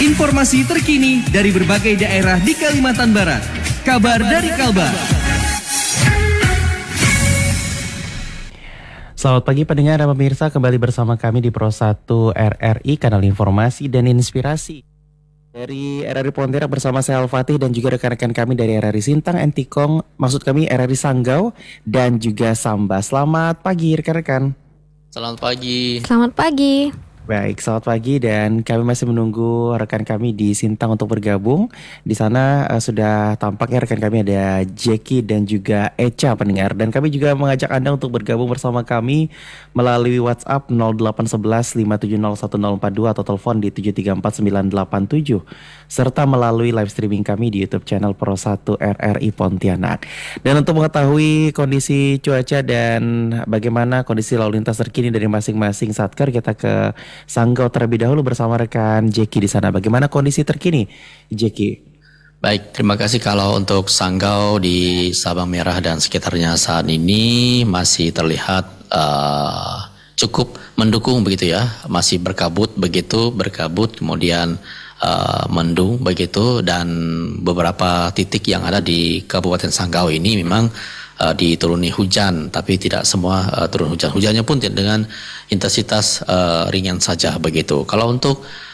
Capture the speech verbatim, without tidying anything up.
Informasi terkini dari berbagai daerah di Kalimantan Barat. Kabar dari Kalbar. Selamat pagi pendengar dan pemirsa, kembali bersama kami di Pro satu R R I, kanal informasi dan inspirasi. Dari R R I Pontianak bersama saya Al-Fatih dan juga rekan-rekan kami dari R R I Sintang, Entikong, maksud kami R R I Sanggau dan juga Samba. Selamat pagi rekan-rekan. Selamat pagi. Selamat pagi. Baik, selamat pagi dan kami masih menunggu rekan kami di Sintang untuk bergabung. Di sana uh, sudah tampaknya rekan kami ada Jackie dan juga Echa pendengar. Dan kami juga mengajak Anda untuk bergabung bersama kami melalui WhatsApp nol delapan satu satu lima tujuh nol satu nol empat dua atau telepon di tujuh tiga empat sembilan delapan tujuh. Serta melalui live streaming kami di YouTube channel Pro satu R R I Pontianak. Dan untuk mengetahui kondisi cuaca dan bagaimana kondisi lalu lintas terkini dari masing-masing satker, kita ke Sanggau terlebih dahulu bersama rekan Jackie di sana. Bagaimana kondisi terkini, Jackie? Baik, terima kasih. Kalau untuk Sanggau di Sabang Merah dan sekitarnya saat ini masih terlihat uh, cukup mendukung begitu ya. Masih berkabut begitu, berkabut kemudian uh, mendung begitu, dan beberapa titik yang ada di Kabupaten Sanggau ini memang Uh, dituruni hujan, tapi tidak semua uh, turun hujan. Hujannya pun dengan intensitas uh, ringan saja begitu. Kalau untuk